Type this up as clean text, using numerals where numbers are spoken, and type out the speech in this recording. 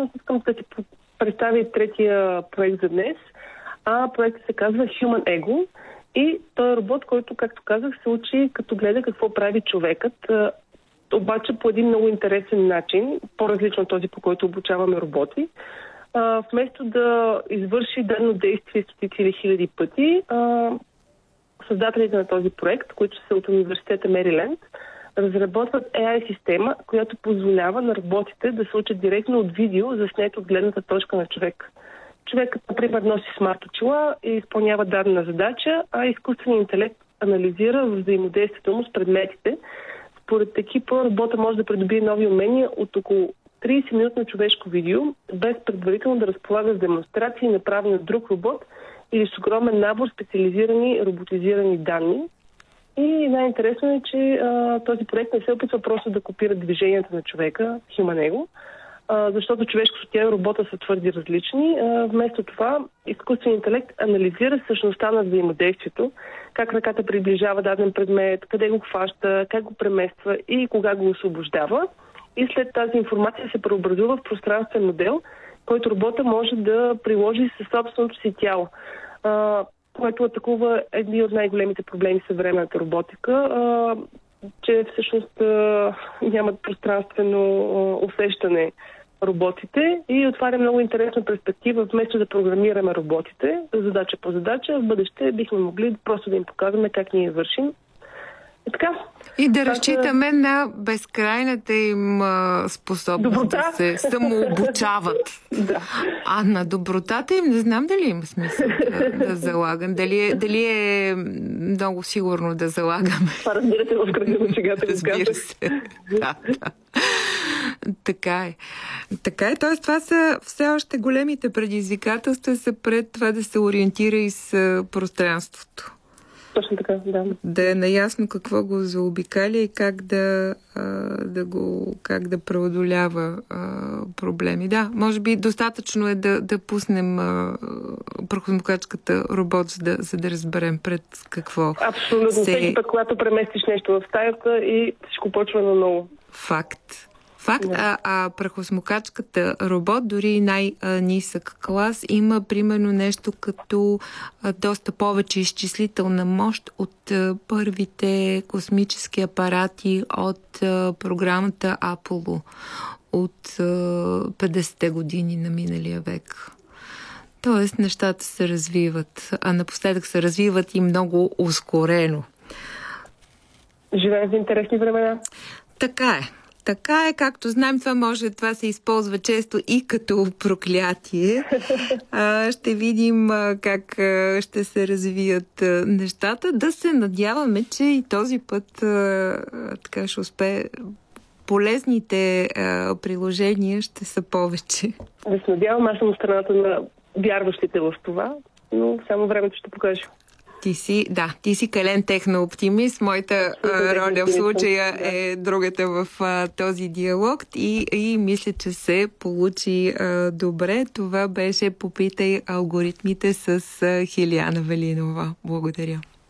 всъщност искам да ти представя и третия проект за днес. Проектът се казва Human Ego и той е робот, който, както казах, се учи като гледа какво прави човекът, обаче по един много интересен начин, по-различно от този, по който обучаваме роботи. Вместо да извърши дадено действие стотици или хиляди пъти, създателите на този проект, които са от университета Мериленд, разработват AI система, която позволява на роботите да се учат директно от видео, заснето от гледната точка на човек. Човекът, например, носи смарт очила и изпълнява дадена задача, а изкуственият интелект анализира взаимодействието му с предметите. Според екипа, робота може да придобие нови умения от около 30-минутно човешко видео, без предварително да разполага с демонстрации, направени от друг робот или с огромен набор специализирани роботизирани данни. И най-интересно е, че този проект не се опитва просто да копира движенията на човека, Human Ego, защото човешкото тяло и робота са твърди различни. Вместо това, изкуственият интелект анализира същността на взаимодействието, как ръката приближава даден предмет, къде го хваща, как го премества и кога го освобождава. И след тази информация се преобразува в пространствен модел, който робота може да приложи със собственото си тяло, което атакува един от най-големите проблеми в съвременната роботика, че всъщност нямат пространствено усещане роботите и отваря много интересна перспектива. Вместо да програмираме роботите задача по задача, в бъдеще бихме могли просто да им показваме как ние вършим. И така. И да разчитаме на безкрайната им способност да се самообучават. Да. А на добротата им не знам дали има смисъл да залагам. Дали е много сигурно да залагаме. Това разбирате в кръга на шегата. Разбира се. Да. Така е. Т.е. това са все още големите предизвикателства са пред това да се ориентира и с пространството. Точно така, да. Да е наясно какво го заобикаля и как да преодолява проблеми. Да, може би достатъчно е да пуснем прахосмукачката робот, за да разберем пред какво. Абсолютно. Всеки път, когато преместиш нещо в стаята и всичко почва наново. Факт. Да. Прахосмукачката робот, дори най-нисък клас, има примерно нещо като доста повече изчислителна мощ от първите космически апарати от програмата Аполо от 50-те години на миналия век. Тоест нещата се развиват, а напоследък се развиват и много ускорено. Живеем в интересни времена. Така е, както знаем, това се използва често и като проклятие. Ще видим как ще се развият нещата. Да се надяваме, че и този път така ще успее. Полезните приложения ще са повече. Да се надявам, аз съм от страната на вярващите в това, но само времето ще покаже. Ти си кален технооптимист. Моята роля в случая е другата в този диалог и мисля, че се получи добре. Това беше "Попитай алгоритмите" с Хилияна Велинова. Благодаря.